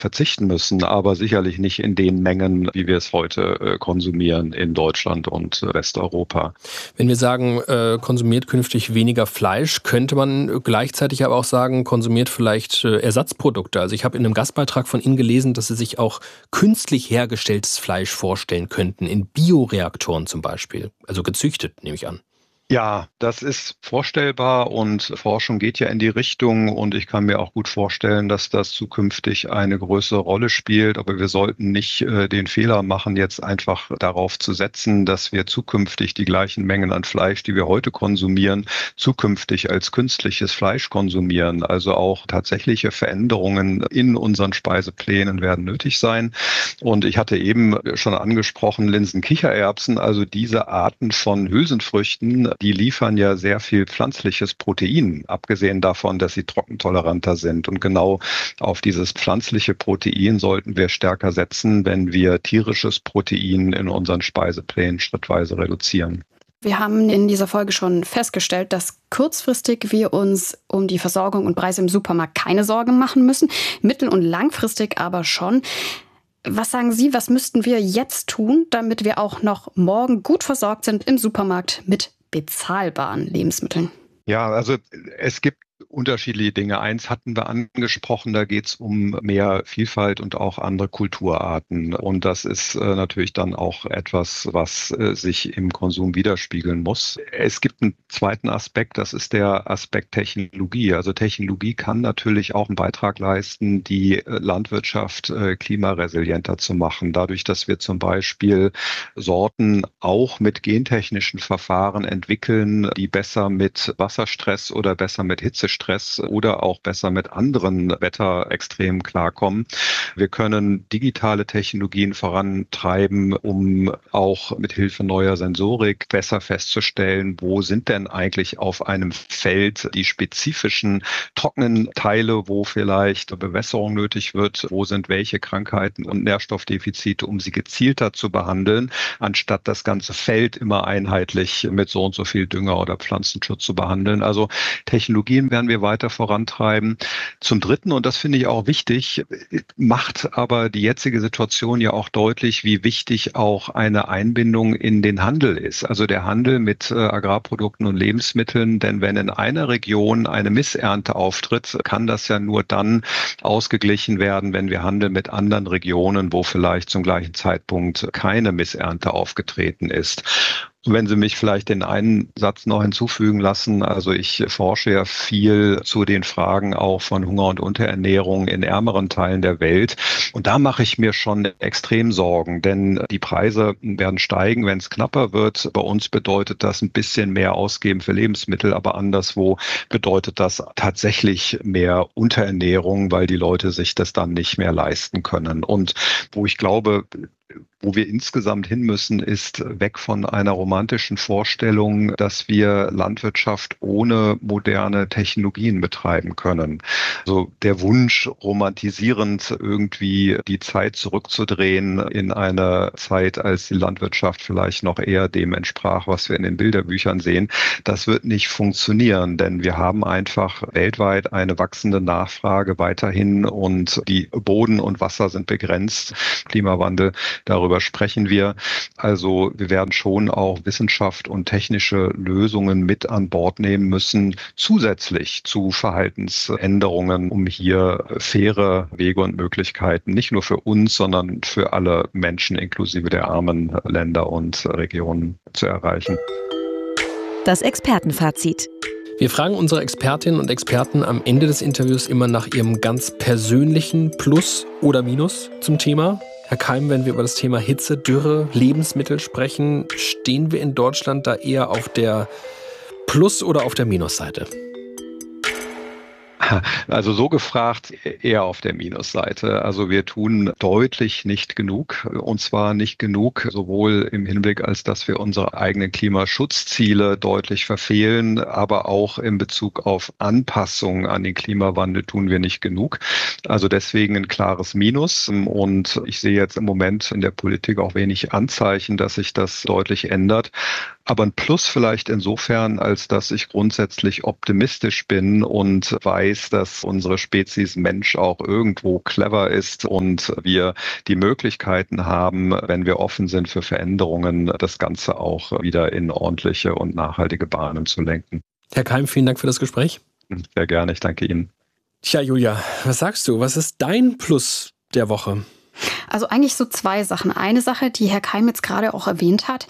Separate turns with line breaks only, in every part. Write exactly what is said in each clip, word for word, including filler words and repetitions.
verzichten müssen, aber sicherlich nicht in den Mengen, wie wir es heute äh, konsumieren in Deutschland und äh, Westeuropa.
Wenn wir sagen, äh, konsumiert künftig weniger Fleisch, könnte man gleichzeitig aber auch sagen, konsumiert vielleicht äh, Ersatzprodukte. Also ich habe in einem Gastbeitrag von Ihnen gelesen, dass Sie sich auch künstlich hergestelltes Fleisch vorstellen könnten, in Bioreaktoren zum Beispiel. Also gezüchtet, nehme ich an.
Ja, das ist vorstellbar und Forschung geht ja in die Richtung und ich kann mir auch gut vorstellen, dass das zukünftig eine größere Rolle spielt. Aber wir sollten nicht äh, den Fehler machen, jetzt einfach darauf zu setzen, dass wir zukünftig die gleichen Mengen an Fleisch, die wir heute konsumieren, zukünftig als künstliches Fleisch konsumieren. Also auch tatsächliche Veränderungen in unseren Speiseplänen werden nötig sein. Und ich hatte eben schon angesprochen, Linsen-Kichererbsen, also diese Arten von Hülsenfrüchten, die liefern ja sehr viel pflanzliches Protein, abgesehen davon, dass sie trockentoleranter sind. Und genau auf dieses pflanzliche Protein sollten wir stärker setzen, wenn wir tierisches Protein in unseren Speiseplänen schrittweise reduzieren.
Wir haben in dieser Folge schon festgestellt, dass kurzfristig wir uns um die Versorgung und Preise im Supermarkt keine Sorgen machen müssen, mittel- und langfristig aber schon. Was sagen Sie, was müssten wir jetzt tun, damit wir auch noch morgen gut versorgt sind im Supermarkt mit bezahlbaren Lebensmitteln?
Ja, also es gibt unterschiedliche Dinge. Eins hatten wir angesprochen, da geht es um mehr Vielfalt und auch andere Kulturarten. Und das ist äh, natürlich dann auch etwas, was äh, sich im Konsum widerspiegeln muss. Es gibt einen zweiten Aspekt, das ist der Aspekt Technologie. Also Technologie kann natürlich auch einen Beitrag leisten, die äh, Landwirtschaft äh, klimaresilienter zu machen. Dadurch, dass wir zum Beispiel Sorten auch mit gentechnischen Verfahren entwickeln, die besser mit Wasserstress oder besser mit Hitzestress oder auch besser mit anderen Wetterextremen klarkommen. Wir können digitale Technologien vorantreiben, um auch mit Hilfe neuer Sensorik besser festzustellen, wo sind denn eigentlich auf einem Feld die spezifischen trockenen Teile, wo vielleicht Bewässerung nötig wird, wo sind welche Krankheiten und Nährstoffdefizite, um sie gezielter zu behandeln, anstatt das ganze Feld immer einheitlich mit so und so viel Dünger oder Pflanzenschutz zu behandeln. Also Technologien werden wir weiter vorantreiben. Zum Dritten, und das finde ich auch wichtig, macht aber die jetzige Situation ja auch deutlich, wie wichtig auch eine Einbindung in den Handel ist. Also der Handel mit äh, Agrarprodukten und Lebensmitteln, denn wenn in einer Region eine Missernte auftritt, kann das ja nur dann ausgeglichen werden, wenn wir handeln mit anderen Regionen, wo vielleicht zum gleichen Zeitpunkt keine Missernte aufgetreten ist. Und wenn Sie mich vielleicht den einen Satz noch hinzufügen lassen, also ich forsche ja viel zu den Fragen auch von Hunger und Unterernährung in ärmeren Teilen der Welt. Und da mache ich mir schon extrem Sorgen, denn die Preise werden steigen, wenn es knapper wird. Bei uns bedeutet das ein bisschen mehr ausgeben für Lebensmittel, aber anderswo bedeutet das tatsächlich mehr Unterernährung, weil die Leute sich das dann nicht mehr leisten können. Und wo ich glaube, wo wir insgesamt hin müssen, ist weg von einer romantischen Vorstellung, dass wir Landwirtschaft ohne moderne Technologien betreiben können. Also der Wunsch, romantisierend irgendwie die Zeit zurückzudrehen in eine Zeit, als die Landwirtschaft vielleicht noch eher dem entsprach, was wir in den Bilderbüchern sehen, das wird nicht funktionieren, denn wir haben einfach weltweit eine wachsende Nachfrage weiterhin und die Boden und Wasser sind begrenzt. Klimawandel, darüber sprechen wir. Also wir werden schon auch Wissenschaft und technische Lösungen mit an Bord nehmen müssen, zusätzlich zu Verhaltensänderungen, um hier faire Wege und Möglichkeiten nicht nur für uns, sondern für alle Menschen inklusive der armen Länder und Regionen zu erreichen.
Das Expertenfazit.
Wir fragen unsere Expertinnen und Experten am Ende des Interviews immer nach ihrem ganz persönlichen Plus oder Minus zum Thema. Herr Keim, wenn wir über das Thema Hitze, Dürre, Lebensmittel sprechen, stehen wir in Deutschland da eher auf der Plus- oder auf der Minusseite?
Also so gefragt eher auf der Minusseite. Also wir tun deutlich nicht genug, und zwar nicht genug sowohl im Hinblick, als dass wir unsere eigenen Klimaschutzziele deutlich verfehlen, aber auch in Bezug auf Anpassung an den Klimawandel tun wir nicht genug. Also deswegen ein klares Minus, und ich sehe jetzt im Moment in der Politik auch wenig Anzeichen, dass sich das deutlich ändert. Aber ein Plus vielleicht insofern, als dass ich grundsätzlich optimistisch bin und weiß, dass unsere Spezies Mensch auch irgendwo clever ist und wir die Möglichkeiten haben, wenn wir offen sind für Veränderungen, das Ganze auch wieder in ordentliche und nachhaltige Bahnen zu lenken.
Herr Keim, vielen Dank für das Gespräch.
Sehr gerne, ich danke Ihnen.
Tja, Julia, was sagst du? Was ist dein Plus der Woche?
Also eigentlich so zwei Sachen. Eine Sache, die Herr Keim jetzt gerade auch erwähnt hat,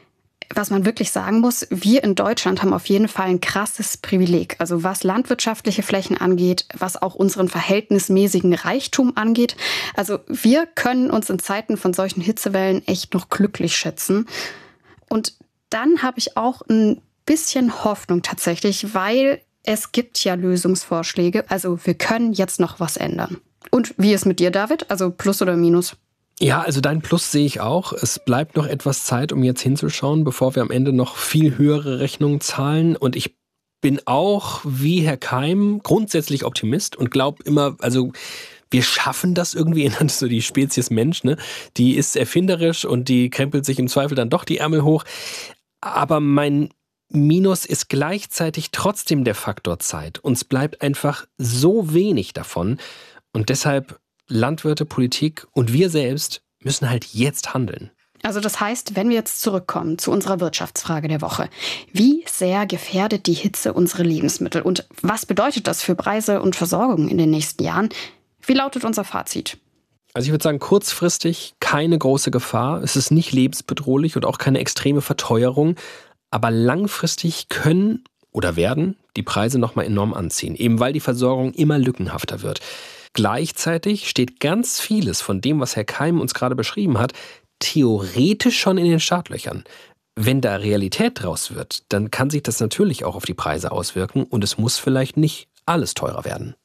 was man wirklich sagen muss, wir in Deutschland haben auf jeden Fall ein krasses Privileg. Also was landwirtschaftliche Flächen angeht, was auch unseren verhältnismäßigen Reichtum angeht. Also wir können uns in Zeiten von solchen Hitzewellen echt noch glücklich schätzen. Und dann habe ich auch ein bisschen Hoffnung tatsächlich, weil es gibt ja Lösungsvorschläge. Also wir können jetzt noch was ändern. Und wie ist mit dir, David? Also Plus oder Minus?
Ja, also dein Plus sehe ich auch. Es bleibt noch etwas Zeit, um jetzt hinzuschauen, bevor wir am Ende noch viel höhere Rechnungen zahlen. Und ich bin auch, wie Herr Keim, grundsätzlich Optimist und glaube immer, also wir schaffen das irgendwie, so die Spezies Mensch, ne? Die ist erfinderisch und die krempelt sich im Zweifel dann doch die Ärmel hoch. Aber mein Minus ist gleichzeitig trotzdem der Faktor Zeit. Uns bleibt einfach so wenig davon. Und deshalb Landwirte, Politik und wir selbst müssen halt jetzt handeln.
Also das heißt, wenn wir jetzt zurückkommen zu unserer Wirtschaftsfrage der Woche, wie sehr gefährdet die Hitze unsere Lebensmittel und was bedeutet das für Preise und Versorgung in den nächsten Jahren? Wie lautet unser Fazit?
Also ich würde sagen, kurzfristig keine große Gefahr. Es ist nicht lebensbedrohlich und auch keine extreme Verteuerung. Aber langfristig können oder werden die Preise nochmal enorm anziehen, eben weil die Versorgung immer lückenhafter wird. Gleichzeitig steht ganz vieles von dem, was Herr Keim uns gerade beschrieben hat, theoretisch schon in den Startlöchern. Wenn da Realität draus wird, dann kann sich das natürlich auch auf die Preise auswirken und es muss vielleicht nicht alles teurer werden.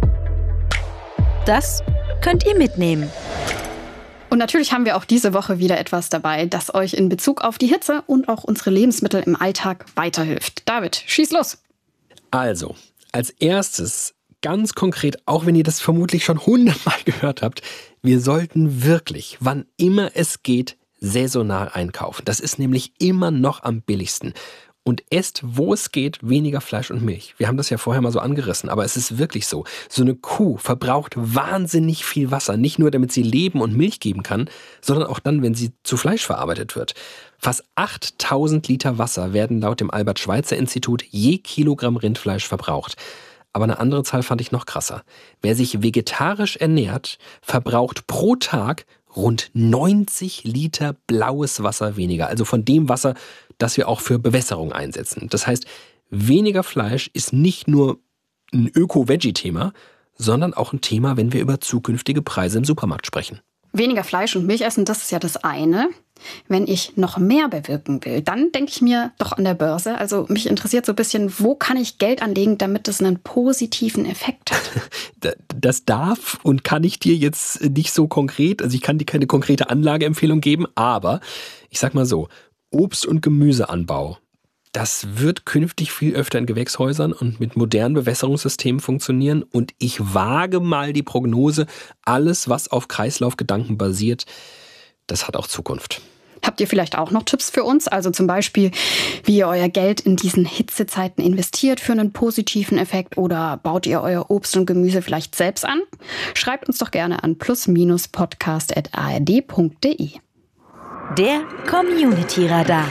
Das könnt ihr mitnehmen.
Und natürlich haben wir auch diese Woche wieder etwas dabei, das euch in Bezug auf die Hitze und auch unsere Lebensmittel im Alltag weiterhilft. David, schieß los!
Also, als erstes ganz konkret, auch wenn ihr das vermutlich schon hundertmal gehört habt, wir sollten wirklich, wann immer es geht, saisonal einkaufen. Das ist nämlich immer noch am billigsten. Und esst, wo es geht, weniger Fleisch und Milch. Wir haben das ja vorher mal so angerissen, aber es ist wirklich so. So eine Kuh verbraucht wahnsinnig viel Wasser, nicht nur damit sie leben und Milch geben kann, sondern auch dann, wenn sie zu Fleisch verarbeitet wird. Fast achttausend Liter Wasser werden laut dem Albert-Schweitzer-Institut je Kilogramm Rindfleisch verbraucht. Aber eine andere Zahl fand ich noch krasser. Wer sich vegetarisch ernährt, verbraucht pro Tag rund neunzig Liter blaues Wasser weniger. Also von dem Wasser, das wir auch für Bewässerung einsetzen. Das heißt, weniger Fleisch ist nicht nur ein Öko-Veggie-Thema, sondern auch ein Thema, wenn wir über zukünftige Preise im Supermarkt sprechen.
Weniger Fleisch und Milch essen, das ist ja das eine. Wenn ich noch mehr bewirken will, dann denke ich mir doch an der Börse. Also mich interessiert so ein bisschen, wo kann ich Geld anlegen, damit es einen positiven Effekt hat?
Das darf und kann ich dir jetzt nicht so konkret, also ich kann dir keine konkrete Anlageempfehlung geben, aber ich sag mal so, Obst- und Gemüseanbau, das wird künftig viel öfter in Gewächshäusern und mit modernen Bewässerungssystemen funktionieren. Und ich wage mal die Prognose, alles, was auf Kreislaufgedanken basiert, das hat auch Zukunft.
Habt ihr vielleicht auch noch Tipps für uns? Also zum Beispiel, wie ihr euer Geld in diesen Hitzezeiten investiert für einen positiven Effekt oder baut ihr euer Obst und Gemüse vielleicht selbst an? Schreibt uns doch gerne an plus minus podcast at a r d punkt d e.
Der Community-Radar.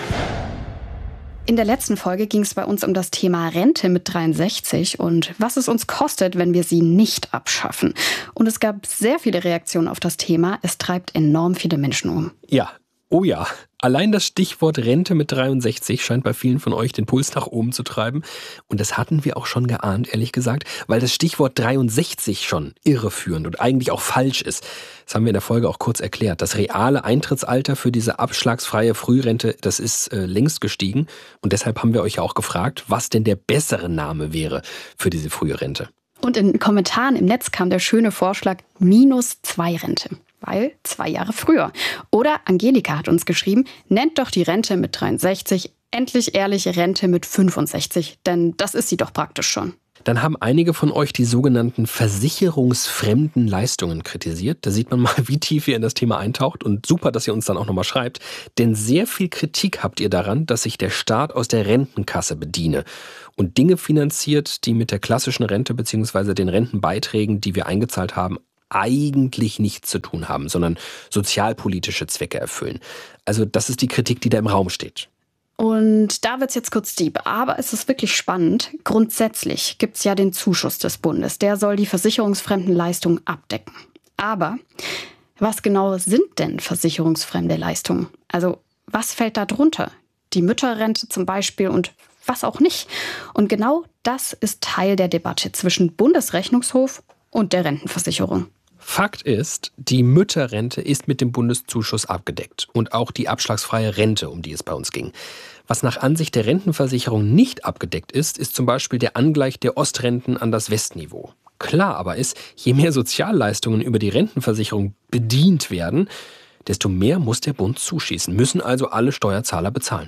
In der letzten Folge ging es bei uns um das Thema Rente mit dreiundsechzig und was es uns kostet, wenn wir sie nicht abschaffen. Und es gab sehr viele Reaktionen auf das Thema. Es treibt enorm viele Menschen um.
Ja, oh ja. Allein das Stichwort Rente mit dreiundsechzig scheint bei vielen von euch den Puls nach oben zu treiben. Und das hatten wir auch schon geahnt, ehrlich gesagt, weil das Stichwort dreiundsechzig schon irreführend und eigentlich auch falsch ist. Das haben wir in der Folge auch kurz erklärt. Das reale Eintrittsalter für diese abschlagsfreie Frührente, das ist äh, längst gestiegen. Und deshalb haben wir euch ja auch gefragt, was denn der bessere Name wäre für diese frühe Rente.
Und in den Kommentaren im Netz kam der schöne Vorschlag minus zwei Rente. Weil zwei Jahre früher. Oder Angelika hat uns geschrieben, nennt doch die Rente mit dreiundsechzig endlich ehrliche Rente mit fünfundsechzig, denn das ist sie doch praktisch schon.
Dann haben einige von euch die sogenannten versicherungsfremden Leistungen kritisiert. Da sieht man mal, wie tief ihr in das Thema eintaucht und super, dass ihr uns dann auch nochmal schreibt. Denn sehr viel Kritik habt ihr daran, dass sich der Staat aus der Rentenkasse bediene und Dinge finanziert, die mit der klassischen Rente bzw. den Rentenbeiträgen, die wir eingezahlt haben, eigentlich nichts zu tun haben, sondern sozialpolitische Zwecke erfüllen. Also das ist die Kritik, die da im Raum steht.
Und da wird es jetzt kurz deep, aber es ist wirklich spannend. Grundsätzlich gibt es ja den Zuschuss des Bundes. Der soll die versicherungsfremden Leistungen abdecken. Aber was genau sind denn versicherungsfremde Leistungen? Also was fällt da drunter? Die Mütterrente zum Beispiel und was auch nicht. Und genau das ist Teil der Debatte zwischen Bundesrechnungshof und der Rentenversicherung.
Fakt ist, die Mütterrente ist mit dem Bundeszuschuss abgedeckt und auch die abschlagsfreie Rente, um die es bei uns ging. Was nach Ansicht der Rentenversicherung nicht abgedeckt ist, ist zum Beispiel der Angleich der Ostrenten an das Westniveau. Klar aber ist, je mehr Sozialleistungen über die Rentenversicherung bedient werden, desto mehr muss der Bund zuschießen, müssen also alle Steuerzahler bezahlen.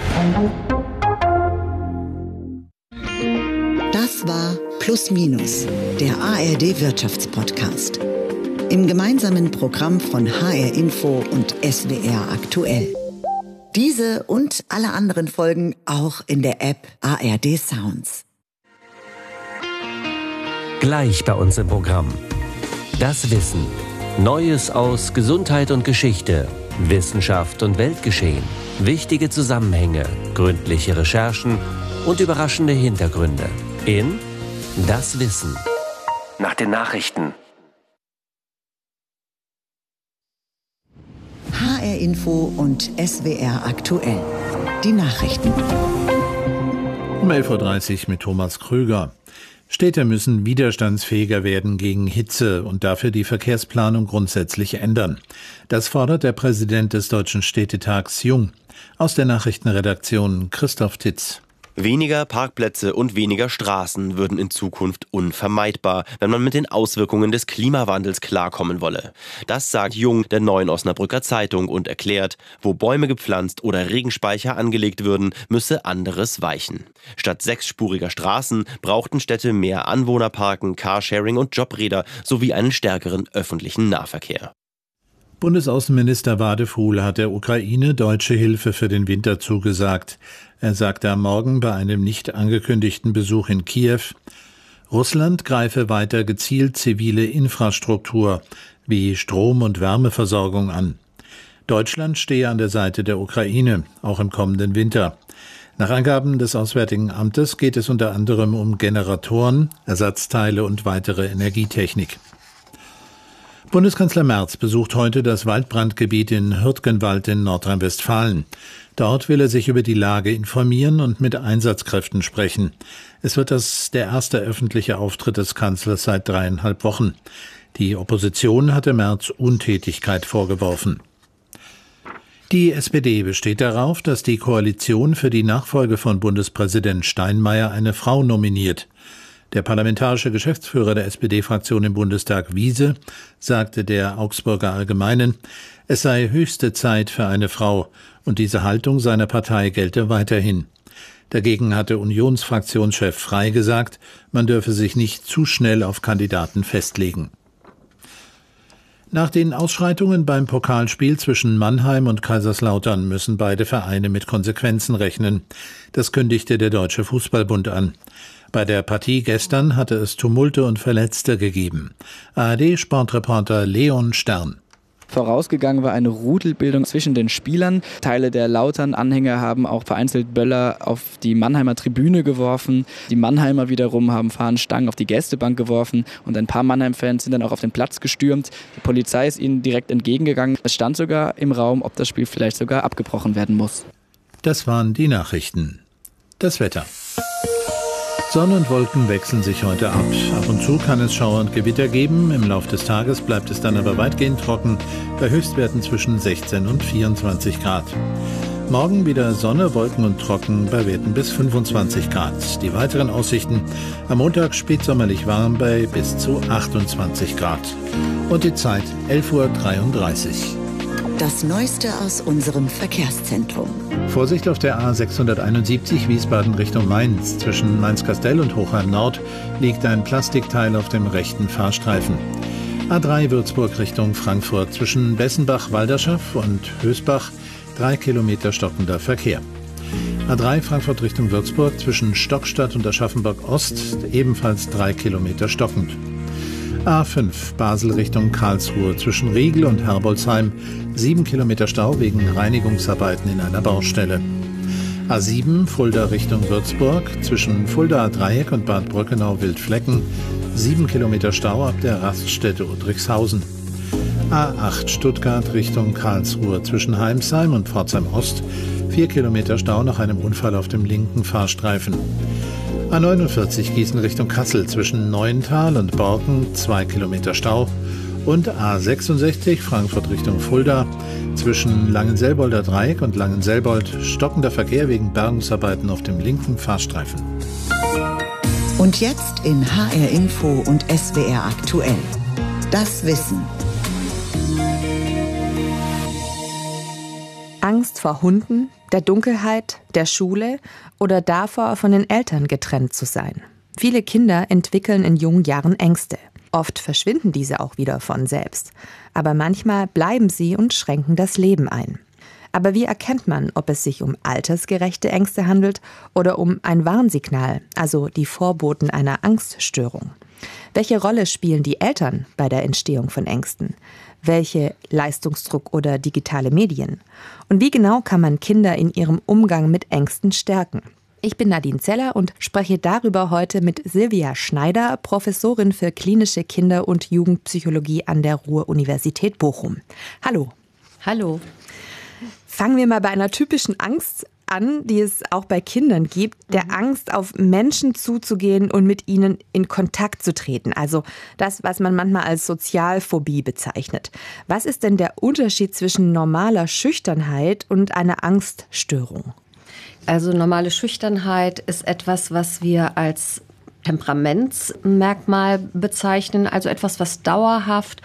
Das war Plus Minus, der A R D-Wirtschaftspodcast. Im gemeinsamen Programm von H R Info und S W R aktuell. Diese und alle anderen Folgen auch in der App A R D Sounds.
Gleich bei uns im Programm. Das Wissen. Neues aus Gesundheit und Geschichte, Wissenschaft und Weltgeschehen. Wichtige Zusammenhänge, gründliche Recherchen und überraschende Hintergründe. In Das Wissen. Nach den Nachrichten.
H R Info und S W R aktuell. Die Nachrichten.
Um elf Uhr dreißig mit Thomas Krüger. Städte müssen widerstandsfähiger werden gegen Hitze und dafür die Verkehrsplanung grundsätzlich ändern. Das fordert der Präsident des Deutschen Städtetags Jung. Aus der Nachrichtenredaktion Christoph Titz.
Weniger Parkplätze und weniger Straßen würden in Zukunft unvermeidbar, wenn man mit den Auswirkungen des Klimawandels klarkommen wolle. Das sagt Jung der Neuen Osnabrücker Zeitung und erklärt, wo Bäume gepflanzt oder Regenspeicher angelegt würden, müsse anderes weichen. Statt sechsspuriger Straßen brauchten Städte mehr Anwohnerparken, Carsharing und Jobräder sowie einen stärkeren öffentlichen Nahverkehr.
Bundesaußenminister Wadefuhl hat der Ukraine deutsche Hilfe für den Winter zugesagt. Er sagte am Morgen bei einem nicht angekündigten Besuch in Kiew, Russland greife weiter gezielt zivile Infrastruktur wie Strom- und Wärmeversorgung an. Deutschland stehe an der Seite der Ukraine, auch im kommenden Winter. Nach Angaben des Auswärtigen Amtes geht es unter anderem um Generatoren, Ersatzteile und weitere Energietechnik. Bundeskanzler Merz besucht heute das Waldbrandgebiet in Hürtgenwald in Nordrhein-Westfalen. Dort will er sich über die Lage informieren und mit Einsatzkräften sprechen. Es wird das der erste öffentliche Auftritt des Kanzlers seit dreieinhalb Wochen. Die Opposition hatte Merz Untätigkeit vorgeworfen. Die S P D besteht darauf, dass die Koalition für die Nachfolge von Bundespräsident Steinmeier eine Frau nominiert. Der parlamentarische Geschäftsführer der S P D-Fraktion im Bundestag, Wiese, sagte der Augsburger Allgemeinen, es sei höchste Zeit für eine Frau und diese Haltung seiner Partei gelte weiterhin. Dagegen hatte Unionsfraktionschef Frey gesagt, man dürfe sich nicht zu schnell auf Kandidaten festlegen. Nach den Ausschreitungen beim Pokalspiel zwischen Mannheim und Kaiserslautern müssen beide Vereine mit Konsequenzen rechnen. Das kündigte der Deutsche Fußballbund an. Bei der Partie gestern hatte es Tumulte und Verletzte gegeben. A R D-Sportreporter Leon Stern.
Vorausgegangen war eine Rudelbildung zwischen den Spielern. Teile der Lautern-Anhänger haben auch vereinzelt Böller auf die Mannheimer Tribüne geworfen. Die Mannheimer wiederum haben Fahnenstangen auf die Gästebank geworfen und ein paar Mannheim-Fans sind dann auch auf den Platz gestürmt. Die Polizei ist ihnen direkt entgegengegangen. Es stand sogar im Raum, ob das Spiel vielleicht sogar abgebrochen werden muss.
Das waren die Nachrichten. Das Wetter. Sonne und Wolken wechseln sich heute ab. Ab und zu kann es Schauer und Gewitter geben. Im Laufe des Tages bleibt es dann aber weitgehend trocken, bei Höchstwerten zwischen sechzehn und vierundzwanzig Grad. Morgen wieder Sonne, Wolken und trocken bei Werten bis fünfundzwanzig Grad. Die weiteren Aussichten: am Montag spätsommerlich warm bei bis zu achtundzwanzig Grad. Und die Zeit elf Uhr dreiunddreißig.
Das Neueste aus unserem Verkehrszentrum.
Vorsicht auf der A sechshunderteinundsiebzig Wiesbaden Richtung Mainz. Zwischen Mainz-Kastell und Hochheim Nord liegt ein Plastikteil auf dem rechten Fahrstreifen. A drei Würzburg Richtung Frankfurt. Zwischen Bessenbach-Walderschaff und Hösbach drei Kilometer stockender Verkehr. A drei Frankfurt Richtung Würzburg. Zwischen Stockstadt und Aschaffenburg Ost ebenfalls drei Kilometer stockend. A fünf Basel Richtung Karlsruhe. Zwischen Riegel und Herbolzheim sieben Kilometer Stau wegen Reinigungsarbeiten in einer Baustelle. A sieben Fulda Richtung Würzburg. Zwischen Fuldaer Dreieck und Bad Bröckenau-Wildflecken sieben Kilometer Stau ab der Raststätte Udrixhausen. A acht Stuttgart Richtung Karlsruhe. Zwischen Heimsheim und Pforzheim Ost vier Kilometer Stau nach einem Unfall auf dem linken Fahrstreifen. A neunundvierzig Gießen Richtung Kassel. Zwischen Neuental und Borken zwei Kilometer Stau. Und A sechsundsechzig Frankfurt Richtung Fulda. Zwischen Langenselbolder Dreieck und Langenselbold stockender Verkehr wegen Bergungsarbeiten auf dem linken Fahrstreifen.
Und jetzt in H R Info und S W R aktuell. Das Wissen.
Angst vor Hunden, der Dunkelheit, der Schule oder davor, von den Eltern getrennt zu sein. Viele Kinder entwickeln in jungen Jahren Ängste. Oft verschwinden diese auch wieder von selbst. Aber manchmal bleiben sie und schränken das Leben ein. Aber wie erkennt man, ob es sich um altersgerechte Ängste handelt oder um ein Warnsignal, also die Vorboten einer Angststörung? Welche Rolle spielen die Eltern bei der Entstehung von Ängsten? Welche Leistungsdruck oder digitale Medien? Und wie genau kann man Kinder in ihrem Umgang mit Ängsten stärken? Ich bin Nadine Zeller und spreche darüber heute mit Silvia Schneider, Professorin für klinische Kinder- und Jugendpsychologie an der Ruhr-Universität Bochum. Hallo.
Hallo.
Fangen wir mal bei einer typischen Angst an, die es auch bei Kindern gibt, der Angst, auf Menschen zuzugehen und mit ihnen in Kontakt zu treten. Also das, was man manchmal als Sozialphobie bezeichnet. Was ist denn der Unterschied zwischen normaler Schüchternheit und einer Angststörung?
Also normale Schüchternheit ist etwas, was wir als Temperamentsmerkmal bezeichnen, also etwas, was dauerhaft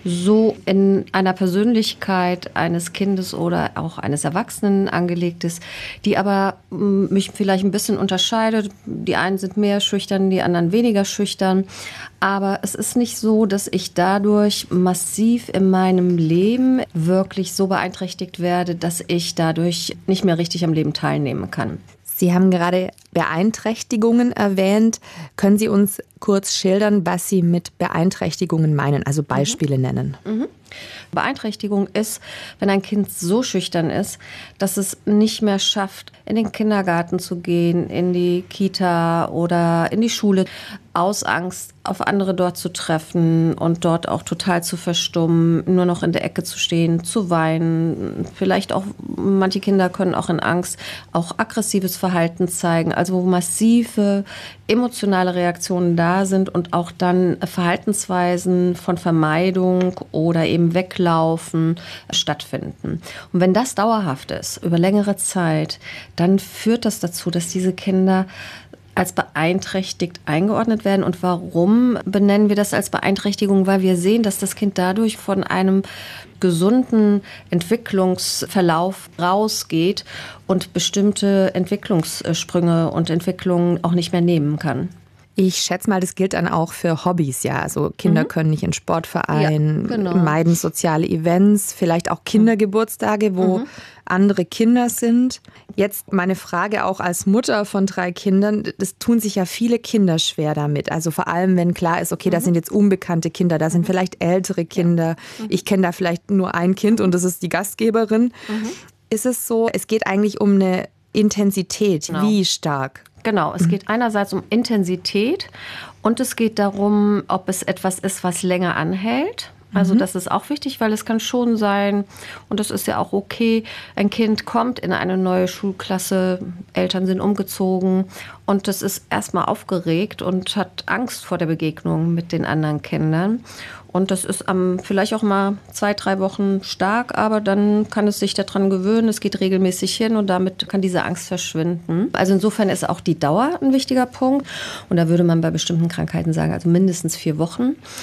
so in einer Persönlichkeit eines Kindes oder auch eines Erwachsenen angelegt ist, die aber mich vielleicht ein bisschen unterscheidet. Die einen sind mehr schüchtern, die anderen weniger schüchtern. Aber es ist nicht so, dass ich dadurch massiv in meinem Leben wirklich so beeinträchtigt werde, dass ich dadurch nicht mehr richtig am Leben teilnehmen kann.
Sie haben gerade Beeinträchtigungen erwähnt. Können Sie uns kurz schildern, was Sie mit Beeinträchtigungen meinen, also Beispiele mhm. nennen?
Mhm. Beeinträchtigung ist, wenn ein Kind so schüchtern ist, dass es nicht mehr schafft, in den Kindergarten zu gehen, in die Kita oder in die Schule, aus Angst auf andere dort zu treffen und dort auch total zu verstummen, nur noch in der Ecke zu stehen, zu weinen. Vielleicht auch, manche Kinder können auch in Angst auch aggressives Verhalten zeigen, also wo massive emotionale Reaktionen da sind und auch dann Verhaltensweisen von Vermeidung oder eben Weglaufen stattfinden. Und wenn das dauerhaft ist, über längere Zeit, dann führt das dazu, dass diese Kinder als beeinträchtigt eingeordnet werden. Und warum benennen wir das als Beeinträchtigung? Weil wir sehen, dass das Kind dadurch von einem gesunden Entwicklungsverlauf rausgeht und bestimmte Entwicklungssprünge und Entwicklungen auch nicht mehr nehmen kann.
Ich schätze mal, das gilt dann auch für Hobbys, ja. Also Kinder mhm. können nicht in Sportvereinen, ja, genau. meiden soziale Events, vielleicht auch Kindergeburtstage, wo mhm. andere Kinder sind. Jetzt meine Frage auch als Mutter von drei Kindern, das tun sich ja viele Kinder schwer damit. Also vor allem, wenn klar ist, okay, mhm. da sind jetzt unbekannte Kinder, da sind vielleicht ältere Kinder. Ja. Mhm. Ich kenne da vielleicht nur ein Kind und das ist die Gastgeberin. Mhm. Ist es so, es geht eigentlich um eine Intensität, genau. Wie stark?
Genau, es geht einerseits um Intensität und es geht darum, ob es etwas ist, was länger anhält. Also das ist auch wichtig, weil es kann schon sein, und das ist ja auch okay, ein Kind kommt in eine neue Schulklasse, Eltern sind umgezogen und das ist erstmal aufgeregt und hat Angst vor der Begegnung mit den anderen Kindern. Und das ist um, vielleicht auch mal zwei, drei Wochen stark, aber dann kann es sich daran gewöhnen, es geht regelmäßig hin und damit kann diese Angst verschwinden. Also insofern ist auch die Dauer ein wichtiger Punkt und da würde man bei bestimmten Krankheiten sagen, also mindestens vier Wochen.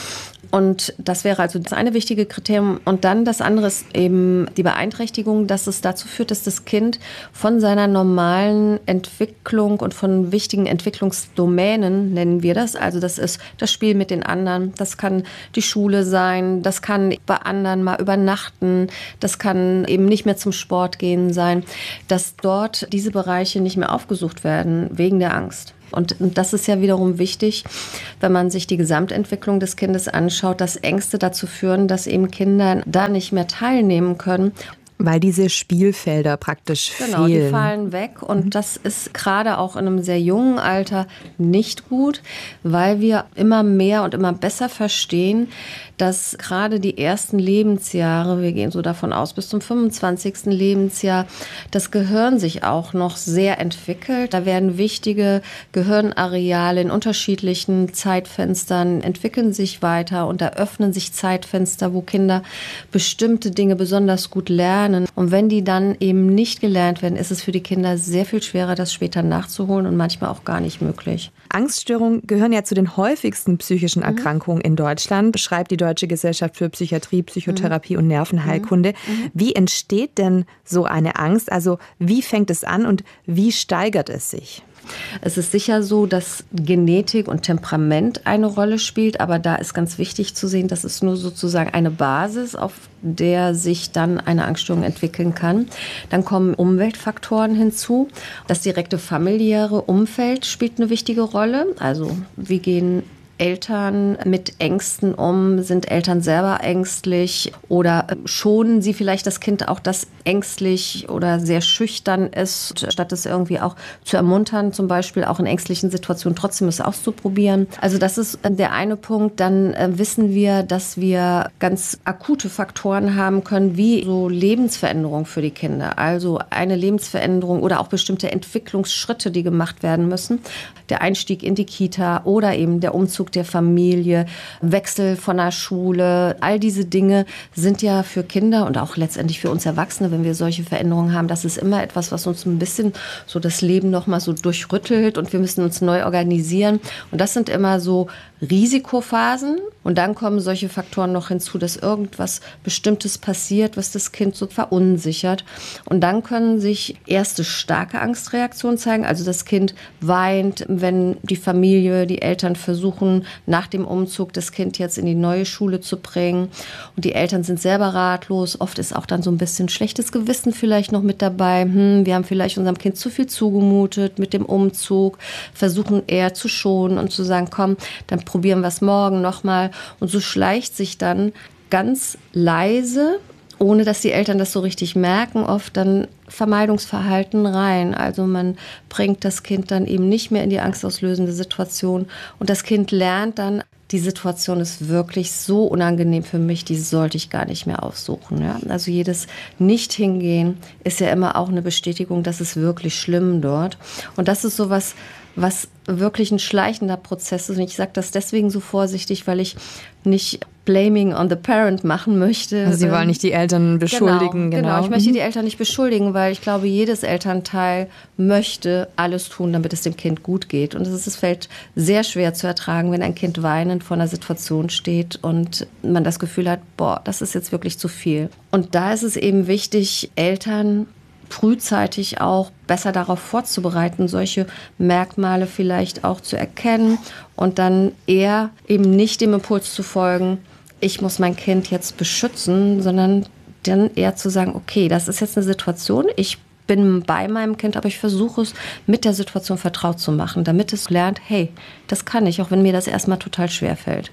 Und das wäre also das eine wichtige Kriterium. Und dann das andere ist eben die Beeinträchtigung, dass es dazu führt, dass das Kind von seiner normalen Entwicklung und von wichtigen Entwicklungsdomänen, nennen wir das, also das ist das Spiel mit den anderen, das kann die Schule sein, das kann bei anderen mal übernachten, das kann eben nicht mehr zum Sport gehen sein, dass dort diese Bereiche nicht mehr aufgesucht werden wegen der Angst. Und das ist ja wiederum wichtig, wenn man sich die Gesamtentwicklung des Kindes anschaut, dass Ängste dazu führen, dass eben Kinder da nicht mehr teilnehmen können.
Weil diese Spielfelder praktisch
genau,
fehlen.
Genau, die fallen weg und das ist gerade auch in einem sehr jungen Alter nicht gut, weil wir immer mehr und immer besser verstehen, dass gerade die ersten Lebensjahre, wir gehen so davon aus, bis zum fünfundzwanzigsten Lebensjahr, das Gehirn sich auch noch sehr entwickelt. Da werden wichtige Gehirnareale in unterschiedlichen Zeitfenstern entwickeln sich weiter und da öffnen sich Zeitfenster, wo Kinder bestimmte Dinge besonders gut lernen. Und wenn die dann eben nicht gelernt werden, ist es für die Kinder sehr viel schwerer, das später nachzuholen und manchmal auch gar nicht möglich.
Angststörungen gehören ja zu den häufigsten psychischen Erkrankungen in Deutschland, beschreibt die Deutsche Gesellschaft für Psychiatrie, Psychotherapie und Nervenheilkunde. Wie entsteht denn so eine Angst? Also wie fängt es an und wie steigert es sich?
Es ist sicher so, dass Genetik und Temperament eine Rolle spielt, aber da ist ganz wichtig zu sehen, das ist nur sozusagen eine Basis, auf der sich dann eine Angststörung entwickeln kann. Dann kommen Umweltfaktoren hinzu. Das direkte familiäre Umfeld spielt eine wichtige Rolle. Also wie gehen Eltern mit Ängsten um? Sind Eltern selber ängstlich oder schonen sie vielleicht das Kind auch, das ängstlich oder sehr schüchtern ist, statt es irgendwie auch zu ermuntern, zum Beispiel auch in ängstlichen Situationen trotzdem es auszuprobieren? Also das ist der eine Punkt. Dann wissen wir, dass wir ganz akute Faktoren haben können, wie so Lebensveränderung für die Kinder. Also eine Lebensveränderung oder auch bestimmte Entwicklungsschritte, die gemacht werden müssen. Der Einstieg in die Kita oder eben der Umzug der Familie, Wechsel von der Schule, all diese Dinge sind ja für Kinder und auch letztendlich für uns Erwachsene, wenn wir solche Veränderungen haben, das ist immer etwas, was uns ein bisschen so das Leben nochmal so durchrüttelt und wir müssen uns neu organisieren. Und das sind immer so Risikophasen und dann kommen solche Faktoren noch hinzu, dass irgendwas Bestimmtes passiert, was das Kind so verunsichert. Und dann können sich erste starke Angstreaktionen zeigen. Also das Kind weint, wenn die Familie, die Eltern versuchen, nach dem Umzug das Kind jetzt in die neue Schule zu bringen. Und die Eltern sind selber ratlos. Oft ist auch dann so ein bisschen schlechtes Gewissen vielleicht noch mit dabei. Hm, wir haben vielleicht unserem Kind zu viel zugemutet mit dem Umzug, versuchen eher zu schonen und zu sagen, komm, dann probieren wir es morgen nochmal. Und so schleicht sich dann ganz leise, ohne dass die Eltern das so richtig merken, oft dann Vermeidungsverhalten rein. Also man bringt das Kind dann eben nicht mehr in die angstauslösende Situation. Und das Kind lernt dann, die Situation ist wirklich so unangenehm für mich, die sollte ich gar nicht mehr aufsuchen. Ja? Also jedes Nicht-Hingehen ist ja immer auch eine Bestätigung, dass es wirklich schlimm dort. Und das ist sowas, was wirklich ein schleichender Prozess ist. Und ich sage das deswegen so vorsichtig, weil ich nicht blaming on the parent machen möchte.
Also Sie wollen nicht die Eltern beschuldigen.
Genau,
genau.
genau. Ich möchte die Eltern nicht beschuldigen, weil ich glaube, jedes Elternteil möchte alles tun, damit es dem Kind gut geht. Und es fällt sehr schwer zu ertragen, wenn ein Kind weinend vor einer Situation steht und man das Gefühl hat, boah, das ist jetzt wirklich zu viel. Und da ist es eben wichtig, Eltern frühzeitig auch besser darauf vorzubereiten, solche Merkmale vielleicht auch zu erkennen und dann eher eben nicht dem Impuls zu folgen, ich muss mein Kind jetzt beschützen, sondern dann eher zu sagen, okay, das ist jetzt eine Situation, ich bin bei meinem Kind, aber ich versuche es mit der Situation vertraut zu machen, damit es lernt, hey, das kann ich, auch wenn mir das erstmal total schwer fällt.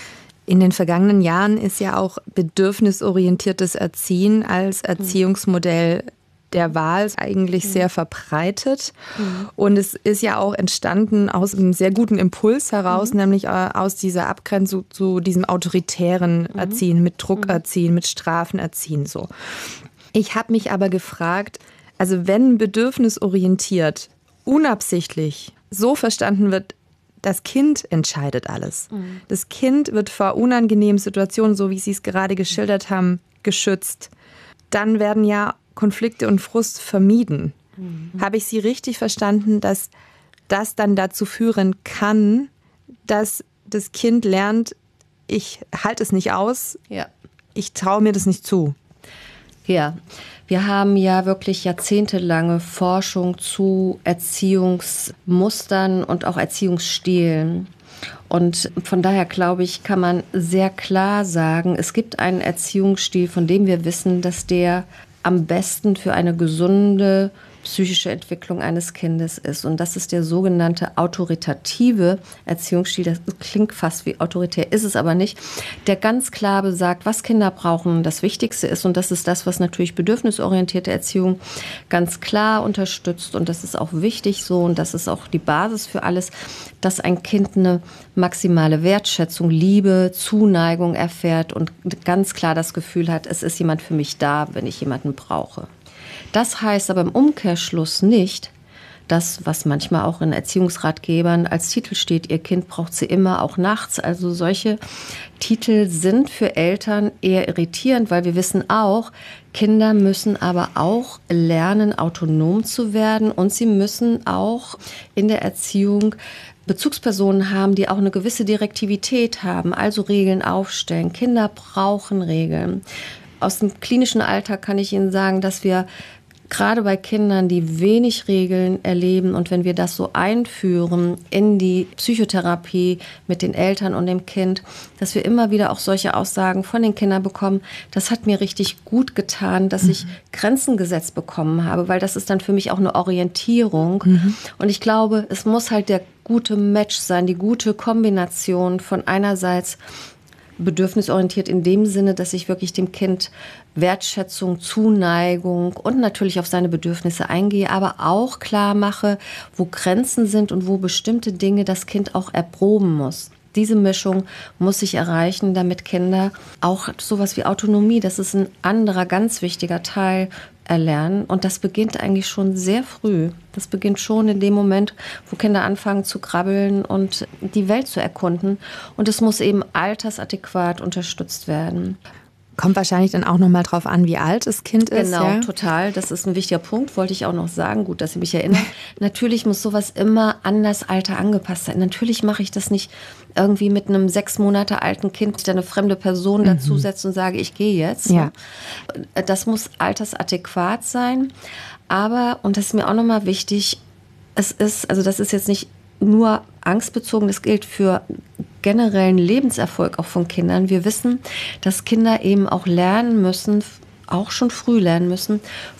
In den vergangenen Jahren ist ja auch bedürfnisorientiertes Erziehen als Erziehungsmodell der Wahl eigentlich sehr verbreitet. Mhm. Und es ist ja auch entstanden aus einem sehr guten Impuls heraus, mhm. nämlich aus dieser Abgrenzung zu diesem autoritären mhm. Erziehen, mit Druck mhm. erziehen, mit Strafen erziehen. So. Ich habe mich aber gefragt, also wenn bedürfnisorientiert, unabsichtlich so verstanden wird, das Kind entscheidet alles. Mhm. Das Kind wird vor unangenehmen Situationen, so wie Sie es gerade geschildert haben, geschützt. Dann werden ja Konflikte und Frust vermieden. Mhm. Habe ich Sie richtig verstanden, dass das dann dazu führen kann, dass das Kind lernt, ich halte es nicht aus,
ja.
ich traue mir das nicht zu.
Ja, wir haben ja wirklich jahrzehntelange Forschung zu Erziehungsmustern und auch Erziehungsstilen. Und von daher, glaube ich, kann man sehr klar sagen, es gibt einen Erziehungsstil, von dem wir wissen, dass der am besten für eine gesunde psychische Entwicklung eines Kindes ist. Und das ist der sogenannte autoritative Erziehungsstil. Das klingt fast wie autoritär, ist es aber nicht. Der ganz klar besagt, was Kinder brauchen, das Wichtigste ist. Und das ist das, was natürlich bedürfnisorientierte Erziehung ganz klar unterstützt. Und das ist auch wichtig so. Und das ist auch die Basis für alles, dass ein Kind eine maximale Wertschätzung, Liebe, Zuneigung erfährt und ganz klar das Gefühl hat, es ist jemand für mich da, wenn ich jemanden brauche. Das heißt aber im Umkehrschluss nicht, das, was manchmal auch in Erziehungsratgebern als Titel steht, ihr Kind braucht sie immer, auch nachts. Also solche Titel sind für Eltern eher irritierend, weil wir wissen auch, Kinder müssen aber auch lernen, autonom zu werden und sie müssen auch in der Erziehung Bezugspersonen haben, die auch eine gewisse Direktivität haben, also Regeln aufstellen. Kinder brauchen Regeln. Aus dem klinischen Alltag kann ich Ihnen sagen, dass wir gerade bei Kindern, die wenig Regeln erleben und wenn wir das so einführen in die Psychotherapie mit den Eltern und dem Kind, dass wir immer wieder auch solche Aussagen von den Kindern bekommen, das hat mir richtig gut getan, dass ich Grenzen gesetzt bekommen habe, weil das ist dann für mich auch eine Orientierung. Mhm. Und ich glaube, es muss halt der gute Match sein, die gute Kombination von einerseits bedürfnisorientiert in dem Sinne, dass ich wirklich dem Kind Wertschätzung, Zuneigung und natürlich auf seine Bedürfnisse eingehe, aber auch klar mache, wo Grenzen sind und wo bestimmte Dinge das Kind auch erproben muss. Diese Mischung muss ich erreichen, damit Kinder auch sowas wie Autonomie, das ist ein anderer ganz wichtiger Teil, erlernen. Und das beginnt eigentlich schon sehr früh. Das beginnt schon in dem Moment, wo Kinder anfangen zu krabbeln und die Welt zu erkunden. Und es muss eben altersadäquat unterstützt werden.
Kommt wahrscheinlich dann auch noch mal drauf an, wie alt das Kind ist.
Genau,
ja?
total. Das ist ein wichtiger Punkt, wollte ich auch noch sagen. Gut, dass Sie mich erinnern. Natürlich muss sowas immer an das Alter angepasst sein. Natürlich mache ich das nicht irgendwie mit einem sechs Monate alten Kind, der eine fremde Person dazusetzt und sage, ich gehe jetzt.
Ja.
Das muss altersadäquat sein. Aber, und das ist mir auch noch mal wichtig, es ist, also das ist jetzt nicht nur angstbezogen, das gilt für generellen Lebenserfolg auch von Kindern. Wir wissen, dass Kinder eben auch lernen müssen, auch schon früh lernen müssen,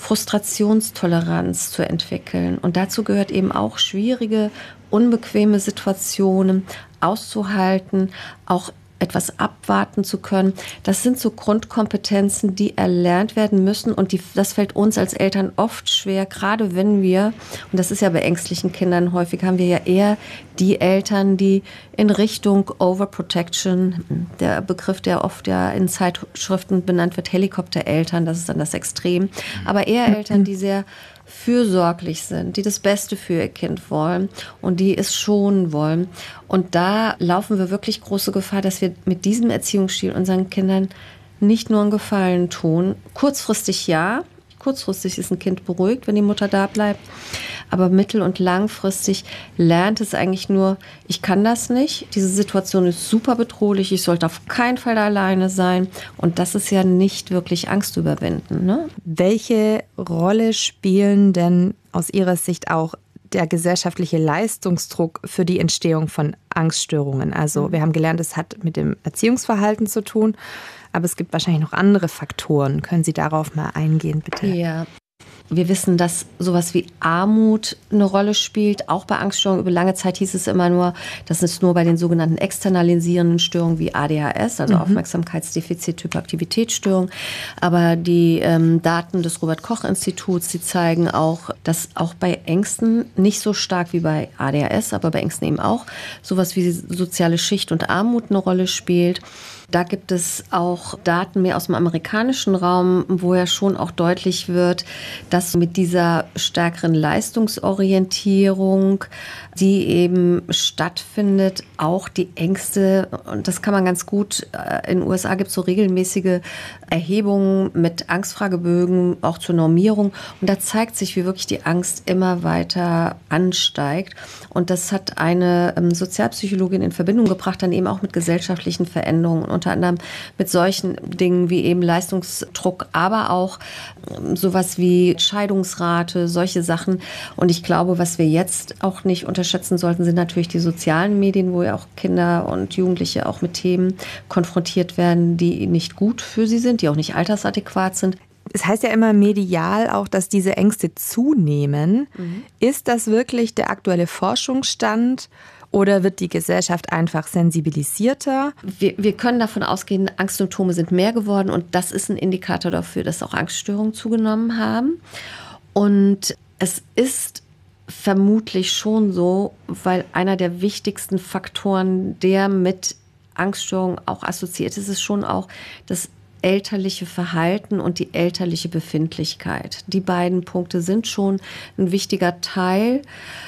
Frustrationstoleranz zu entwickeln. Und dazu gehört eben auch schwierige, unbequeme Situationen auszuhalten, auch etwas abwarten zu können. Das sind so Grundkompetenzen, die erlernt werden müssen und die, das fällt uns als Eltern oft schwer, gerade wenn wir, und das ist ja bei ängstlichen Kindern häufig, haben wir ja eher die Eltern, die in Richtung Overprotection, der Begriff, der oft ja in Zeitschriften benannt wird, Helikoptereltern, das ist dann das Extrem, aber eher Eltern, die sehr fürsorglich sind, die das Beste für ihr Kind wollen und die es schonen wollen. Und da laufen wir wirklich große Gefahr, dass wir mit diesem Erziehungsstil unseren Kindern nicht nur einen Gefallen tun. Kurzfristig ja, kurzfristig ist ein Kind beruhigt, wenn die Mutter da bleibt, aber mittel- und langfristig lernt es eigentlich nur, ich kann das nicht, diese Situation ist super bedrohlich, ich sollte auf keinen Fall alleine sein und das ist ja nicht wirklich Angst überwinden. Ne?
Welche Rolle spielen denn aus Ihrer Sicht auch der gesellschaftliche Leistungsdruck für die Entstehung von Angststörungen? Also wir haben gelernt, es hat mit dem Erziehungsverhalten zu tun, aber es gibt wahrscheinlich noch andere Faktoren. Können Sie darauf mal eingehen, bitte?
Ja. Wir wissen, dass sowas wie Armut eine Rolle spielt, auch bei Angststörungen. Über lange Zeit hieß es immer nur, das ist nur bei den sogenannten externalisierenden Störungen wie A D H S, also mhm. Aufmerksamkeitsdefizit-Hyperaktivitätsstörung. Aber die ähm, Daten des Robert-Koch-Instituts, die zeigen auch, dass auch bei Ängsten, nicht so stark wie bei A D H S, aber bei Ängsten eben auch, sowas wie soziale Schicht und Armut eine Rolle spielt. Da gibt es auch Daten mehr aus dem amerikanischen Raum, wo ja schon auch deutlich wird, dass mit dieser stärkeren Leistungsorientierung, die eben stattfindet, auch die Ängste, und das kann man ganz gut, in den U S A gibt es so regelmäßige Erhebungen mit Angstfragebögen, auch zur Normierung, und da zeigt sich, wie wirklich die Angst immer weiter ansteigt, und das hat eine ähm, Sozialpsychologin in Verbindung gebracht, dann eben auch mit gesellschaftlichen Veränderungen, unter anderem mit solchen Dingen wie eben Leistungsdruck, aber auch ähm, sowas wie Scheidungsrate, solche Sachen, und ich glaube, was wir jetzt auch nicht unterschätzen sollten, sind natürlich die sozialen Medien, wo ja auch Kinder und Jugendliche auch mit Themen konfrontiert werden, die nicht gut für sie sind, die auch nicht altersadäquat sind.
Es heißt ja immer medial auch, dass diese Ängste zunehmen. Mhm. Ist das wirklich der aktuelle Forschungsstand oder wird die Gesellschaft einfach sensibilisierter?
Wir, wir können davon ausgehen, Angstsymptome sind mehr geworden, und das ist ein Indikator dafür, dass auch Angststörungen zugenommen haben. Und es ist vermutlich schon so, weil einer der wichtigsten Faktoren, der mit Angststörungen auch assoziiert ist, ist schon auch das elterliche Verhalten und die elterliche Befindlichkeit. Die beiden Punkte sind schon ein wichtiger Teil.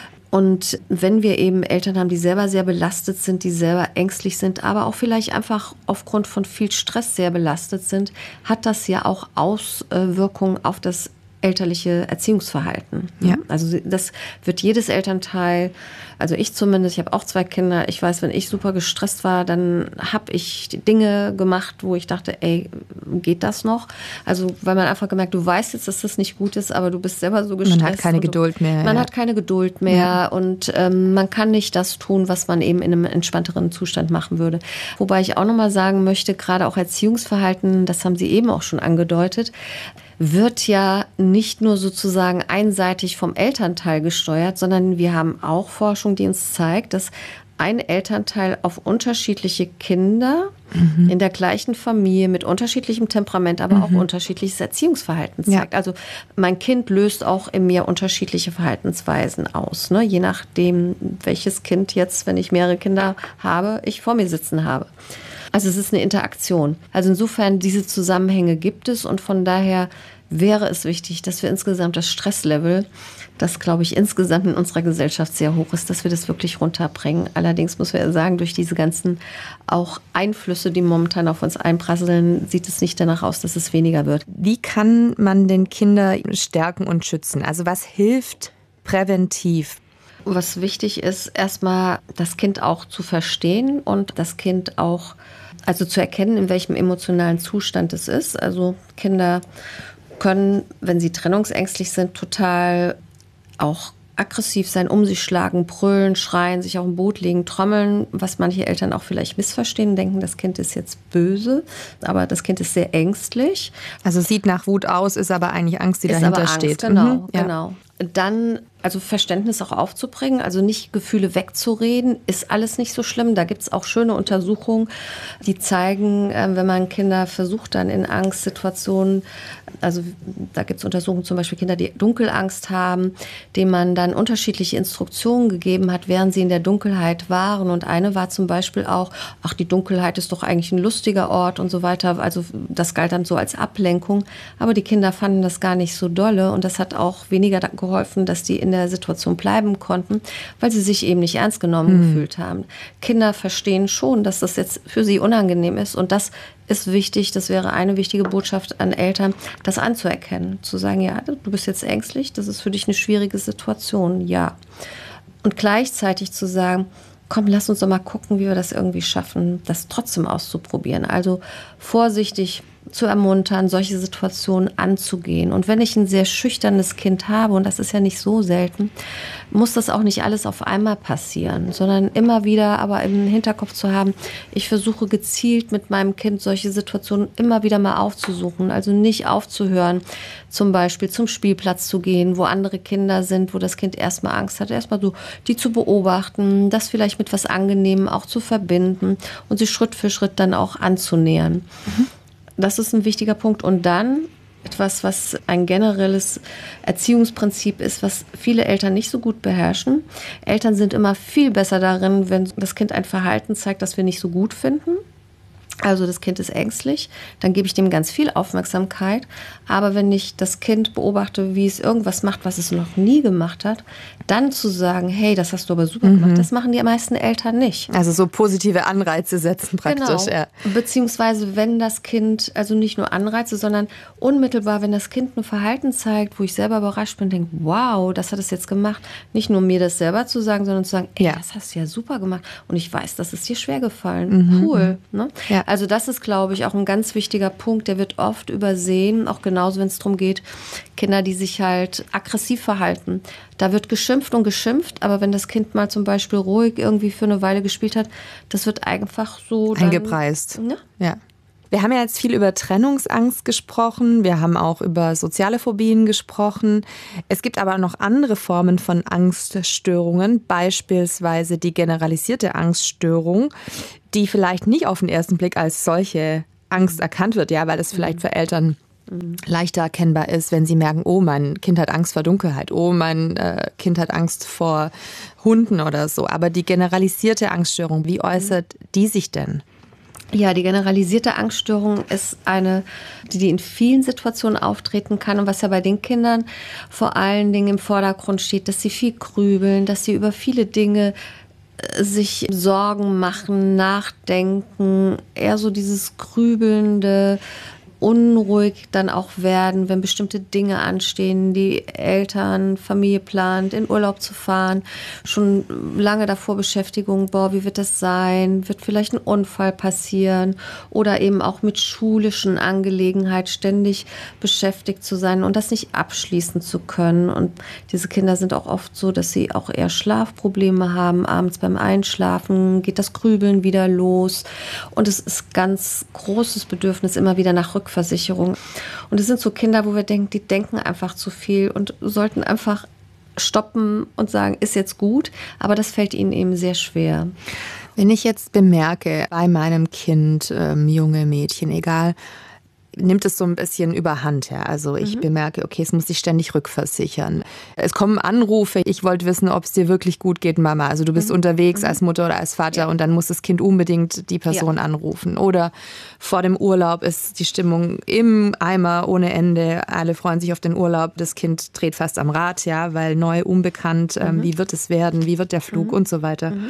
Und wenn wir eben Eltern haben, die selber sehr belastet sind, die selber ängstlich sind, aber auch vielleicht einfach aufgrund von viel Stress sehr belastet sind, hat das ja auch Auswirkungen auf das elterliche Erziehungsverhalten.
Ja.
Also das wird jedes Elternteil, also ich zumindest, ich habe auch zwei Kinder, ich weiß, wenn ich super gestresst war, dann habe ich Dinge gemacht, wo ich dachte, ey, geht das noch? Also weil man einfach gemerkt, du weißt jetzt, dass das nicht gut ist, aber du bist selber so gestresst.
Man hat keine Geduld mehr.
Man
ja.
hat keine Geduld mehr ja. und ähm, man kann nicht das tun, was man eben in einem entspannteren Zustand machen würde. Wobei ich auch nochmal sagen möchte, gerade auch Erziehungsverhalten, das haben Sie eben auch schon angedeutet, wird ja nicht nur sozusagen einseitig vom Elternteil gesteuert, sondern wir haben auch Forschung, die uns zeigt, dass ein Elternteil auf unterschiedliche Kinder mhm. in der gleichen Familie mit unterschiedlichem Temperament, aber mhm. auch unterschiedliches Erziehungsverhalten zeigt. Ja. Also mein Kind löst auch in mir unterschiedliche Verhaltensweisen aus, ne? Je nachdem, welches Kind jetzt, wenn ich mehrere Kinder habe, ich vor mir sitzen habe. Also es ist eine Interaktion. Also insofern, diese Zusammenhänge gibt es, und von daher wäre es wichtig, dass wir insgesamt das Stresslevel, das, glaube ich, insgesamt in unserer Gesellschaft sehr hoch ist, dass wir das wirklich runterbringen. Allerdings muss man ja sagen, durch diese ganzen auch Einflüsse, die momentan auf uns einprasseln, sieht es nicht danach aus, dass es weniger wird.
Wie kann man denn Kinder stärken und schützen? Also was hilft präventiv?
Was wichtig ist, erstmal das Kind auch zu verstehen und das Kind auch, also zu erkennen, in welchem emotionalen Zustand es ist. Also Kinder können, wenn sie trennungsängstlich sind, total auch aggressiv sein, um sich schlagen, brüllen, schreien, sich auf dem Boot legen, trommeln, was manche Eltern auch vielleicht missverstehen, denken, das Kind ist jetzt böse, aber das Kind ist sehr ängstlich.
Also sieht nach Wut aus, ist aber eigentlich Angst, die ist dahinter aber Angst, steht.
Genau,
mhm, ja.
genau. Dann also Verständnis auch aufzubringen, also nicht Gefühle wegzureden, ist alles nicht so schlimm. Da gibt es auch schöne Untersuchungen, die zeigen, wenn man Kinder versucht, dann in Angstsituationen, also da gibt es Untersuchungen, zum Beispiel Kinder, die Dunkelangst haben, denen man dann unterschiedliche Instruktionen gegeben hat, während sie in der Dunkelheit waren. Und eine war zum Beispiel auch, ach, die Dunkelheit ist doch eigentlich ein lustiger Ort und so weiter. Also das galt dann so als Ablenkung. Aber die Kinder fanden das gar nicht so dolle, und das hat auch weniger geholfen, dass die in der Situation bleiben konnten, weil sie sich eben nicht ernst genommen mhm. gefühlt haben. Kinder verstehen schon, dass das jetzt für sie unangenehm ist, und das ist wichtig, das wäre eine wichtige Botschaft an Eltern, das anzuerkennen, zu sagen, ja, du bist jetzt ängstlich, das ist für dich eine schwierige Situation, ja. Und gleichzeitig zu sagen, komm, lass uns doch mal gucken, wie wir das irgendwie schaffen, das trotzdem auszuprobieren. Also vorsichtig zu ermuntern, solche Situationen anzugehen. Und wenn ich ein sehr schüchternes Kind habe, und das ist ja nicht so selten, muss das auch nicht alles auf einmal passieren, sondern immer wieder aber im Hinterkopf zu haben, ich versuche gezielt mit meinem Kind solche Situationen immer wieder mal aufzusuchen, also nicht aufzuhören, zum Beispiel zum Spielplatz zu gehen, wo andere Kinder sind, wo das Kind erstmal Angst hat, erstmal so die zu beobachten, das vielleicht mit was Angenehmem auch zu verbinden und sich Schritt für Schritt dann auch anzunähern. Mhm. Das ist ein wichtiger Punkt. Und dann etwas, was ein generelles Erziehungsprinzip ist, was viele Eltern nicht so gut beherrschen. Eltern sind immer viel besser darin, wenn das Kind ein Verhalten zeigt, das wir nicht so gut finden. Also das Kind ist ängstlich, dann gebe ich dem ganz viel Aufmerksamkeit. Aber wenn ich das Kind beobachte, wie es irgendwas macht, was es noch nie gemacht hat, dann zu sagen, hey, das hast du aber super mhm. gemacht, das machen die meisten Eltern nicht.
Also so positive Anreize setzen praktisch.
Genau.
Ja.
Beziehungsweise wenn das Kind, also nicht nur Anreize, sondern unmittelbar, wenn das Kind ein Verhalten zeigt, wo ich selber überrascht bin, denke, wow, das hat es jetzt gemacht. Nicht nur mir das selber zu sagen, sondern zu sagen, ey, ja. das hast du ja super gemacht. Und ich weiß, das ist dir schwer gefallen. Mhm. Cool. Ne? Ja. Also das ist, glaube ich, auch ein ganz wichtiger Punkt, der wird oft übersehen, auch genauso, wenn es darum geht, Kinder, die sich halt aggressiv verhalten. Da wird geschimpft und geschimpft, aber wenn das Kind mal zum Beispiel ruhig irgendwie für eine Weile gespielt hat, das wird einfach so dann,
eingepreist.
Ne?
Ja. Wir haben ja jetzt viel über Trennungsangst gesprochen, wir haben auch über soziale Phobien gesprochen. Es gibt aber noch andere Formen von Angststörungen, beispielsweise die generalisierte Angststörung, die vielleicht nicht auf den ersten Blick als solche Angst erkannt wird, ja, weil es vielleicht für Eltern leichter erkennbar ist, wenn sie merken, oh, mein Kind hat Angst vor Dunkelheit, oh, mein äh, Kind hat Angst vor Hunden oder so. Aber die generalisierte Angststörung, wie äußert die sich denn?
Ja, die generalisierte Angststörung ist eine, die in vielen Situationen auftreten kann und was ja bei den Kindern vor allen Dingen im Vordergrund steht, dass sie viel grübeln, dass sie über viele Dinge sich Sorgen machen, nachdenken, eher so dieses grübelnde, unruhig dann auch werden, wenn bestimmte Dinge anstehen, die Eltern, Familie plant, in Urlaub zu fahren, schon lange davor Beschäftigung, boah, wie wird das sein, wird vielleicht ein Unfall passieren oder eben auch mit schulischen Angelegenheiten ständig beschäftigt zu sein und das nicht abschließen zu können. Und diese Kinder sind auch oft so, dass sie auch eher Schlafprobleme haben, abends beim Einschlafen geht das Grübeln wieder los und es ist ganz großes Bedürfnis immer wieder nach Rückversicherung. Versicherung. Und es sind so Kinder, wo wir denken, die denken einfach zu viel und sollten einfach stoppen und sagen, ist jetzt gut, aber das fällt ihnen eben sehr schwer.
Wenn ich jetzt bemerke, bei meinem Kind, ähm, junge Mädchen, egal, nimmt es so ein bisschen überhand, ja. Also ich mhm. bemerke, okay, es muss sich ständig rückversichern. Es kommen Anrufe, ich wollte wissen, ob es dir wirklich gut geht, Mama. Also du bist mhm. unterwegs mhm. als Mutter oder als Vater ja. und dann muss das Kind unbedingt die Person ja. anrufen. Oder vor dem Urlaub ist die Stimmung im Eimer ohne Ende. Alle freuen sich auf den Urlaub. Das Kind dreht fast am Rad, ja, weil neu, unbekannt, mhm. ähm, wie wird es werden, wie wird der Flug mhm. und so weiter. Mhm.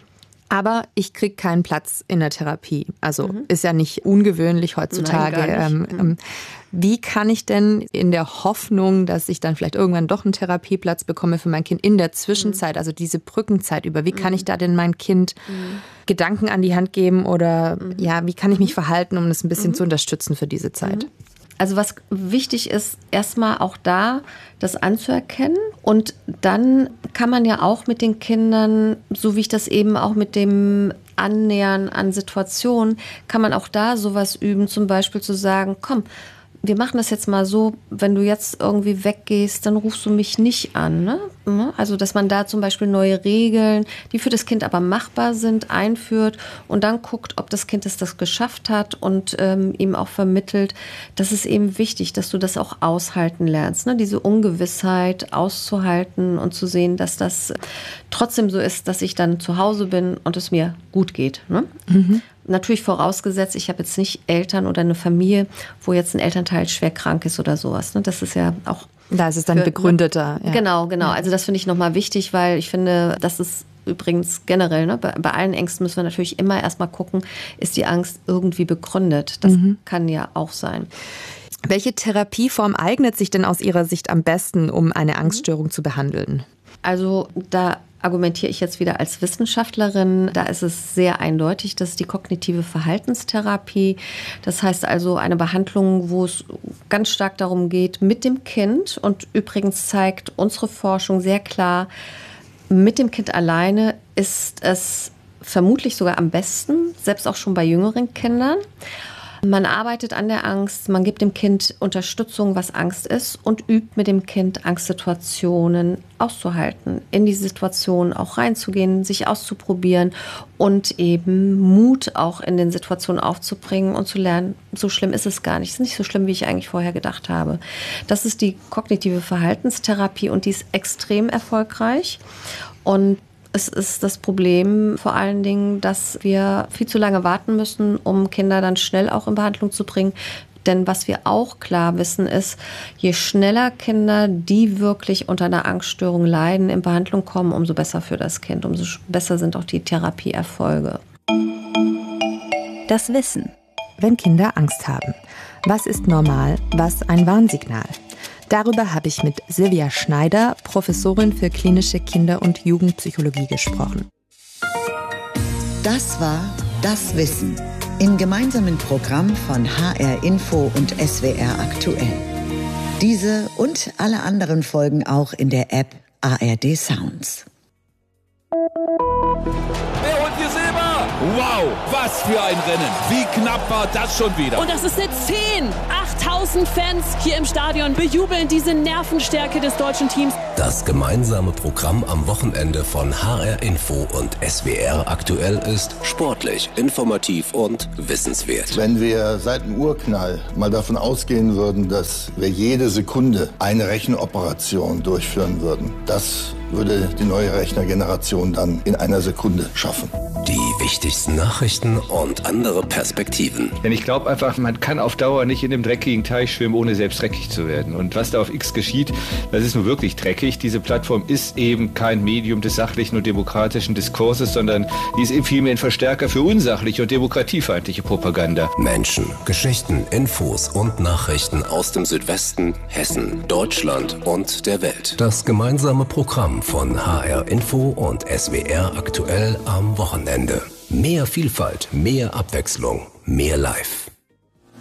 Aber ich kriege keinen Platz in der Therapie. Also mhm. ist ja nicht ungewöhnlich heutzutage.
Nein, gar nicht.
Ähm, wie kann ich denn in der Hoffnung, dass ich dann vielleicht irgendwann doch einen Therapieplatz bekomme für mein Kind in der Zwischenzeit, mhm. also diese Brückenzeit über, wie kann ich da denn mein Kind mhm. Gedanken an die Hand geben oder mhm. ja, wie kann ich mich verhalten, um das ein bisschen mhm. zu unterstützen für diese Zeit?
Mhm. Also was wichtig ist, erstmal auch da das anzuerkennen und dann kann man ja auch mit den Kindern, so wie ich das eben auch mit dem Annähern an Situationen, kann man auch da sowas üben, zum Beispiel zu sagen, komm, wir machen das jetzt mal so, wenn du jetzt irgendwie weggehst, dann rufst du mich nicht an. Ne? Also, dass man da zum Beispiel neue Regeln, die für das Kind aber machbar sind, einführt und dann guckt, ob das Kind es das geschafft hat und ähm, ihm auch vermittelt, das ist eben wichtig, dass du das auch aushalten lernst. Ne? Diese Ungewissheit auszuhalten und zu sehen, dass das trotzdem so ist, dass ich dann zu Hause bin und es mir gut geht. Ne? Mhm. Natürlich vorausgesetzt, ich habe jetzt nicht Eltern oder eine Familie, wo jetzt ein Elternteil schwer krank ist oder sowas. Ne? Das ist ja auch...
Da ist es dann für, begründeter. Ja.
Genau, genau. Also das finde ich nochmal wichtig, weil ich finde, das ist übrigens generell, ne, bei, bei allen Ängsten müssen wir natürlich immer erstmal gucken, ist die Angst irgendwie begründet? Das mhm. kann ja auch sein.
Welche Therapieform eignet sich denn aus Ihrer Sicht am besten, um eine Angststörung mhm. zu behandeln?
Also da argumentiere ich jetzt wieder als Wissenschaftlerin. Da ist es sehr eindeutig, das ist die kognitive Verhaltenstherapie. Das heißt also eine Behandlung, wo es ganz stark darum geht, mit dem Kind, und übrigens zeigt unsere Forschung sehr klar, mit dem Kind alleine ist es vermutlich sogar am besten, selbst auch schon bei jüngeren Kindern. Man arbeitet an der Angst, man gibt dem Kind Unterstützung, was Angst ist, und übt mit dem Kind Angstsituationen auszuhalten, in die Situation auch reinzugehen, sich auszuprobieren und eben Mut auch in den Situationen aufzubringen und zu lernen, so schlimm ist es gar nicht, es ist nicht so schlimm, wie ich eigentlich vorher gedacht habe. Das ist die kognitive Verhaltenstherapie und die ist extrem erfolgreich und Es ist das Problem vor allen Dingen, dass wir viel zu lange warten müssen, um Kinder dann schnell auch in Behandlung zu bringen. Denn was wir auch klar wissen ist, je schneller Kinder, die wirklich unter einer Angststörung leiden, in Behandlung kommen, umso besser für das Kind, umso besser sind auch die Therapieerfolge.
Das Wissen.
Wenn Kinder Angst haben. Was ist normal, was ein Warnsignal? Darüber habe ich mit Silvia Schneider, Professorin für klinische Kinder- und Jugendpsychologie, gesprochen.
Das war Das Wissen im gemeinsamen Programm von H R Info und S W R Aktuell. Diese und alle anderen Folgen auch in der App A R D Sounds.
Wer holt hier Silber? Wow, was für ein Rennen. Wie knapp war das schon wieder?
Und das ist eine zehn. achttausend Fans hier im Stadion bejubeln diese Nervenstärke des deutschen Teams.
Das gemeinsame Programm am Wochenende von H R Info und S W R Aktuell ist sportlich, informativ und wissenswert.
Wenn wir seit dem Urknall mal davon ausgehen würden, dass wir jede Sekunde eine Rechenoperation durchführen würden, das würde die neue Rechnergeneration dann in einer Sekunde schaffen.
Die wichtigsten Nachrichten und andere Perspektiven.
Denn ich glaube einfach, man kann auf Dauer nicht in dem dreckigen Teich schwimmen, ohne selbst dreckig zu werden. Und was da auf X geschieht, das ist nun wirklich dreckig. Diese Plattform ist eben kein Medium des sachlichen und demokratischen Diskurses, sondern die ist eben vielmehr ein Verstärker für unsachliche und demokratiefeindliche Propaganda.
Menschen, Geschichten, Infos und Nachrichten aus dem Südwesten, Hessen, Deutschland und der Welt. Das gemeinsame Programm von H R Info und S W R Aktuell am Wochenende. Mehr Vielfalt, mehr Abwechslung, mehr Live.